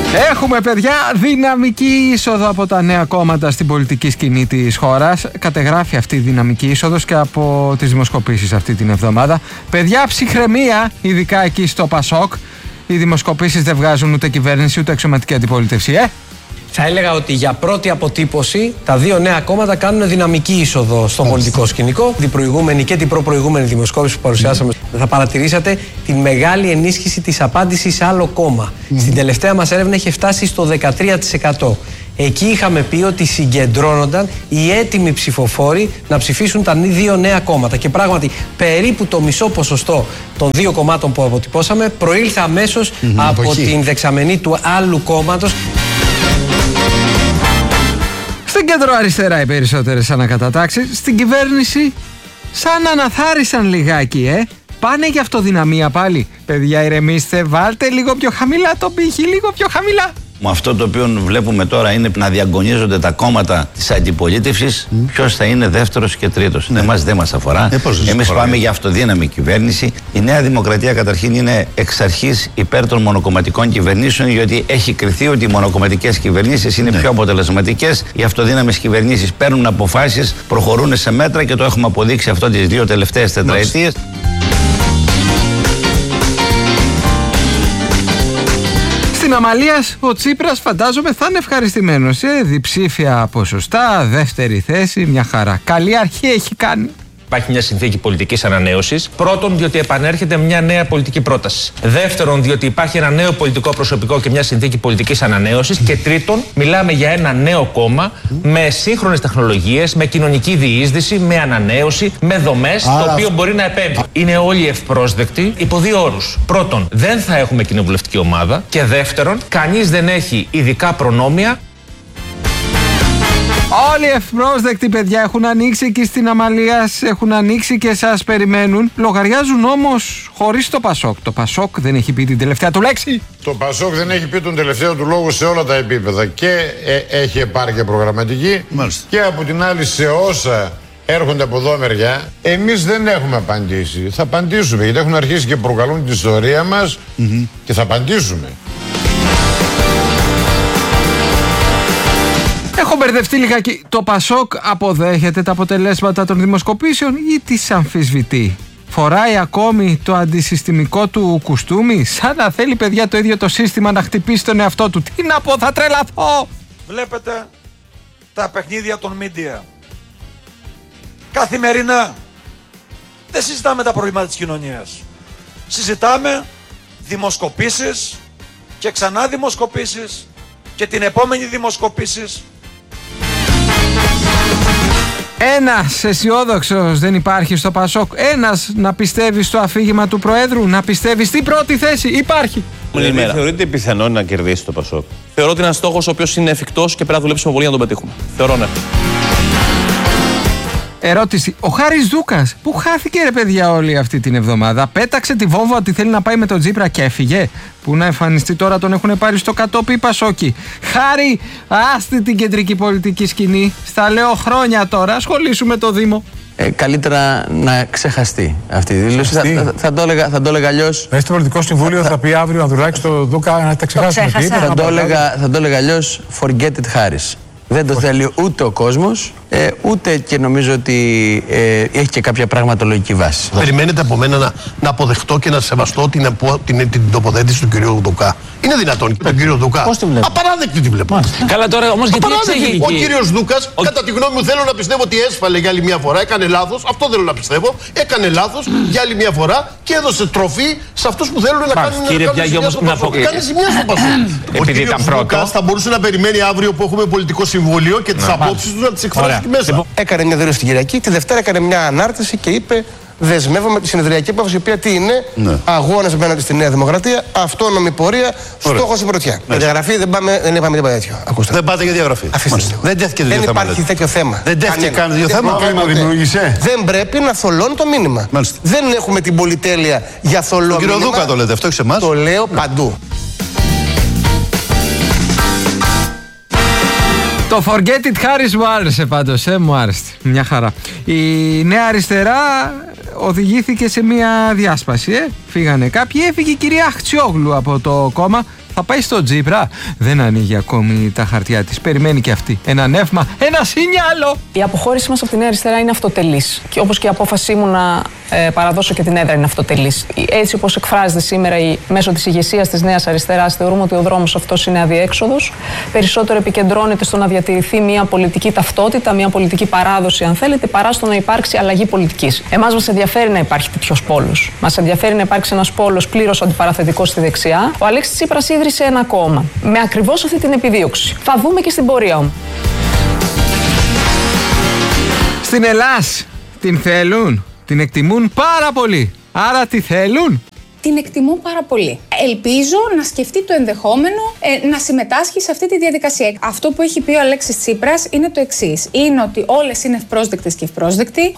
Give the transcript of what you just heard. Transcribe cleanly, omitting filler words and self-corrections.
Έχουμε, παιδιά, δυναμική είσοδο από τα νέα κόμματα στην πολιτική σκηνή της χώρας. Κατεγράφει αυτή η δυναμική είσοδος και από τις δημοσκοπήσεις αυτή την εβδομάδα. Παιδιά, ψυχραιμία, ειδικά εκεί στο Πασόκ. Οι δημοσκοπήσεις δεν βγάζουν ούτε κυβέρνηση ούτε αξιωματική αντιπολίτευση, Θα έλεγα ότι για πρώτη αποτύπωση τα δύο νέα κόμματα κάνουν δυναμική είσοδο στο πολιτικό σκηνικό. Την προηγούμενη και την προπροηγούμενη δημοσκόπηση που παρουσιάσαμε, θα παρατηρήσατε τη μεγάλη ενίσχυση της απάντησης σε άλλο κόμμα. Στην τελευταία μας έρευνα είχε φτάσει στο 13%. Εκεί είχαμε πει ότι συγκεντρώνονταν οι έτοιμοι ψηφοφόροι να ψηφίσουν τα δύο νέα κόμματα. Και πράγματι, περίπου το μισό ποσοστό των δύο κομμάτων που αποτυπώσαμε προήλθε αμέσως από την δεξαμενή του άλλου κόμματος. Στην κέντρο αριστερά οι περισσότερες ανακατατάξεις. Στην κυβέρνηση σαν αναθάρισαν λιγάκι, Πάνε για αυτοδυναμία πάλι. Παιδιά, ηρεμήστε, βάλτε λίγο πιο χαμηλά τον πύχη, λίγο πιο χαμηλά. Αυτό το οποίο βλέπουμε τώρα είναι να διαγωνίζονται τα κόμματα της αντιπολίτευσης ποιος θα είναι δεύτερος και τρίτος. Εμάς δεν μας αφορά. Εμείς πάμε για αυτοδύναμη κυβέρνηση. Η Νέα Δημοκρατία καταρχήν είναι εξ αρχής υπέρ των μονοκομματικών κυβερνήσεων, γιατί έχει κριθεί ότι οι μονοκομματικές κυβερνήσεις είναι πιο αποτελεσματικές. Οι αυτοδύναμες κυβερνήσεις παίρνουν αποφάσεις, προχωρούν σε μέτρα και το έχουμε αποδείξει αυτό τις δύο τελευταίες τετραετίες. Στην Αμαλίας ο Τσίπρας φαντάζομαι θα είναι ευχαριστημένος. Διψήφια ποσοστά, δεύτερη θέση, μια χαρά. Καλή αρχή έχει κάνει. Υπάρχει μια συνθήκη πολιτικής ανανέωσης. Πρώτον, διότι επανέρχεται μια νέα πολιτική πρόταση. Δεύτερον, διότι υπάρχει ένα νέο πολιτικό προσωπικό και μια συνθήκη πολιτικής ανανέωσης. Και τρίτον, μιλάμε για ένα νέο κόμμα με σύγχρονες τεχνολογίες, με κοινωνική διείσδυση, με ανανέωση, με δομές, το οποίο μπορεί να επέμβει. Είναι όλοι ευπρόσδεκτοι υπό δύο όρους. Πρώτον, δεν θα έχουμε κοινοβουλευτική ομάδα. Και δεύτερον, κανείς δεν έχει ειδικά προνόμια. Όλοι ευπρόσδεκτοι, παιδιά, έχουν ανοίξει εκεί στην Αμαλίας, έχουν ανοίξει και σας περιμένουν. Λογαριάζουν όμως χωρίς το Πασόκ. Το Πασόκ δεν έχει πει την τελευταία του λέξη. Το Πασόκ δεν έχει πει τον τελευταίο του λόγο σε όλα τα επίπεδα. Και έχει επάρκεια προγραμματική. Μάλιστα. Και από την άλλη σε όσα έρχονται από εδώ μεριά, εμείς δεν έχουμε απαντήσει. Θα απαντήσουμε, γιατί έχουν αρχίσει και προκαλούν την ιστορία μας και θα απαντήσουμε. Έχω μπερδευτεί λιγάκι. Το Πασόκ αποδέχεται τα αποτελέσματα των δημοσκοπήσεων ή τις αμφισβητεί? Φοράει ακόμη το αντισυστημικό του κουστούμι, σαν να θέλει, παιδιά, το ίδιο το σύστημα να χτυπήσει τον εαυτό του? Τι να πω, θα τρελαθώ! Βλέπετε τα παιχνίδια των media. Καθημερινά. Δεν συζητάμε τα προβλήματα της κοινωνίας. Συζητάμε δημοσκοπήσεις και ξανά δημοσκοπήσεις και την επόμενη δημοσκοπήσεις. Ένας αισιόδοξος δεν υπάρχει στο Πασόκ. Ένας να πιστεύει στο αφήγημα του Προέδρου, να πιστεύει στην πρώτη θέση. Υπάρχει. Θεωρείτε πιθανό να κερδίσει το Πασόκ? Θεωρώ ότι είναι ένας στόχος ο οποίος είναι εφικτός και πρέπει να δουλέψουμε πολύ για να τον πετύχουμε. Θεωρώ, ναι. Ερώτηση. Ο Χάρης Δούκας, που χάθηκε, ρε παιδιά, όλη αυτή την εβδομάδα, πέταξε τη βόμβα ότι θέλει να πάει με τον Τσίπρα και έφυγε? Που να εμφανιστεί τώρα, τον έχουν πάρει στο κατόπι Πασόκι. Χάρη, άστη την κεντρική πολιτική σκηνή. Στα λέω χρόνια τώρα, ασχολήσου με το Δήμο. Καλύτερα να ξεχαστεί αυτή η δήλωση. Θα το έλεγα αλλιώς. Στο πολιτικό συμβούλιο θα πει αύριο Ανδρουλάκη στο Δούκα να τα ξεχάσουμε. Θα το έλεγα αλλιώς, forget it, Χάρης. Δεν το θέλει ούτε ο κόσμος, ούτε και νομίζω ότι έχει και κάποια πραγματολογική βάση. Περιμένετε από μένα να αποδεχτώ και να σεβαστώ την τοποθέτηση του κυρίου Δουκά? Είναι δυνατόν τον κύριο Δουκά? Πώς τη βλέπω? Απαράδεκτη τη βλέπω. Καλά, τώρα όμως γιατί εξηγεί? Ο κύριος Δούκας, κατά τη γνώμη μου, θέλω να πιστεύω ότι έσφαλε για άλλη μια φορά. Έκανε λάθος. Αυτό θέλω να πιστεύω. Έκανε λάθος για άλλη μια φορά και έδωσε τροφή σε αυτούς που θέλουν να κάνουν ζημιά στο Πασόκ. Κάνει ζημιά στο Πασόκ. Ο κύριος Δούκας θα μπορούσε να περιμένει αύριο που έχουμε πολιτικό συμβούλιο και τις απόψεις του να τις εκφράσει εκεί μέσα. Έκανε μια δήλωση την Κυριακή, τη Δευτέρα έκανε μια ανάρτηση και είπε: δεσμεύομαι τη συνεδριακή απόφαση, η οποία τι είναι? Αγώνας απέναντι στη Νέα Δημοκρατία, αυτόνομη πορεία, στόχος η πρωτιά. Για διαγραφή δεν είπαμε τίποτα τέτοιο. Ακούστε. Δεν πάτε για διαγραφή. Δεν υπάρχει τέτοιο θέμα. Δεν τέθηκε καν τέτοιο θέμα. Δεν πρέπει να θολώνει το μήνυμα. Δεν έχουμε την πολυτέλεια για θολό μήνυμα. Κύριο Δούκα το λέτε αυτό, σε εμάς? Το λέω παντού. Το Forget It Harris μου άρεσε πάντως, μου άρεσε. Μια χαρά. Η Νέα Αριστερά οδηγήθηκε σε μια διάσπαση, Φύγανε κάποιοι, έφυγε η κυρία Αχτσιόγλου από το κόμμα. Θα πάει στο Τσίπρα. Δεν ανοίγει ακόμη τα χαρτιά της. Περιμένει και αυτή. Ένα νεύμα, ένα σινιάλο. Η αποχώρηση μας από τη Νέα Αριστερά είναι αυτοτελής. Και όπως και η απόφασή μου να παραδώσω και την έδρα είναι αυτοτελής. Έτσι όπως εκφράζεται σήμερα μέσω της ηγεσίας της Νέας Αριστεράς, θεωρούμε ότι ο δρόμος αυτός είναι αδιέξοδος. Περισσότερο επικεντρώνεται στο να διατηρηθεί μια πολιτική ταυτότητα, μια πολιτική παράδοση, αν θέλετε, παρά στο να υπάρξει αλλαγή πολιτικής. Εμάς μας ενδιαφέρει να υπάρχει τέτοιος πόλος. Μας ενδιαφέρει να υπάρξει ένας πόλος πλήρως αντιπαραθετικός στη δεξιά. Ο Αλέξης Τσίπρας ίδρυσε ένα κόμμα με ακριβώς αυτή την επιδίωξη. Θα δούμε και στην πορεία μου. Στην Ελλάς την θέλουν, την εκτιμούν πάρα πολύ. Άρα τι θέλουν? Την εκτιμούν πάρα πολύ. Ελπίζω να σκεφτεί το ενδεχόμενο να συμμετάσχει σε αυτή τη διαδικασία. Αυτό που έχει πει ο Αλέξης Τσίπρας είναι το εξής. Είναι ότι όλες είναι ευπρόσδεκτες και ευπρόσδεκτοι.